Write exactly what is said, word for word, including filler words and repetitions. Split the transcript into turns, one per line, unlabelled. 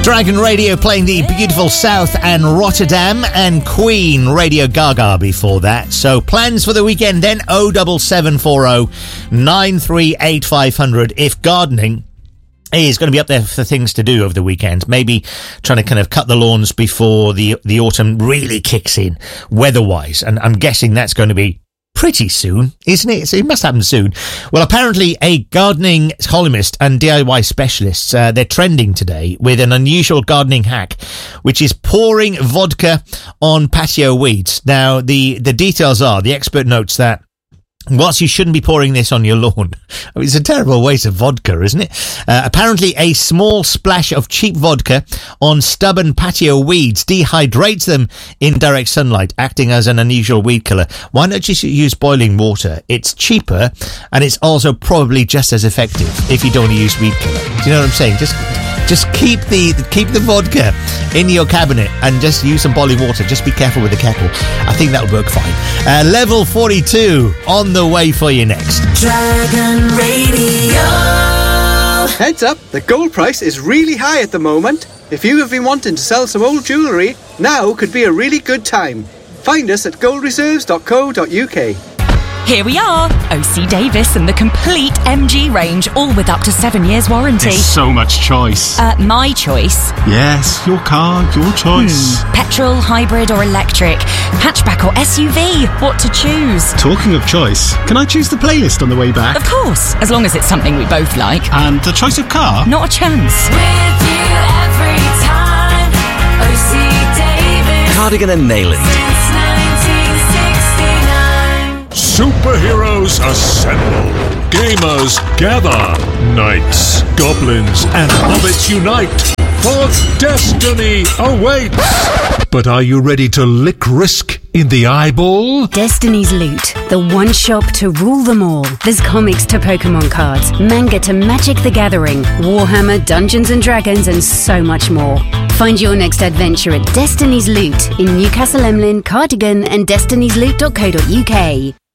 Dragon Radio playing the beautiful South and Rotterdam, and Queen Radio Gaga before that. So plans for the weekend then, oh seven seven four oh nine three eight five hundred. If gardening is going to be up there for things to do over the weekend, maybe trying to kind of cut the lawns before the the autumn really kicks in weather-wise, and I'm guessing that's going to be pretty soon, isn't it? So it must happen soon. Well, apparently a gardening columnist and D I Y specialists, uh, they're trending today with an unusual gardening hack, which is pouring vodka on patio weeds. Now, the, the details are, the expert notes that whilst you shouldn't be pouring this on your lawn, I mean, it's a terrible waste of vodka, isn't it? Uh, apparently, a small splash of cheap vodka on stubborn patio weeds dehydrates them in direct sunlight, acting as an unusual weed killer. Why not just use boiling water? It's cheaper, and it's also probably just as effective if you don't want to use weed killer. Do you know what I'm saying? Just... Just keep the keep the vodka in your cabinet and just use some boiling water. Just be careful with the kettle. I think that'll work fine. Uh, level forty-two on the way for you next.
Dragon Radio.
Heads up, the gold price is really high at the moment. If you have been wanting to sell some old jewellery, now could be a really good time. Find us at gold reserves dot co dot uk.
Here we are, O C Davis and the complete M G range, all with up to seven years warranty.
There's so much choice.
Uh, my choice.
Yes, your car, your choice.
Hmm. Petrol, hybrid or electric, hatchback or S U V, what to choose?
Talking of choice, can I choose the playlist on the way back?
Of course, as long as it's something we both like.
And the choice of car?
Not a chance.
With you every time, O C Davis.
Cardigan and Nayland.
Since nineteen sixty-nine.
Superheroes assemble. Gamers gather. Knights, goblins, and hobbits unite. For destiny awaits. But are you ready to lick risk in the eyeball?
Destiny's Loot, the one shop to rule them all. There's comics to Pokemon cards, manga to Magic the Gathering, Warhammer, Dungeons and Dragons, and so much more. Find your next adventure at Destiny's Loot in Newcastle Emlyn, Cardigan, and destinies loot dot co dot uk.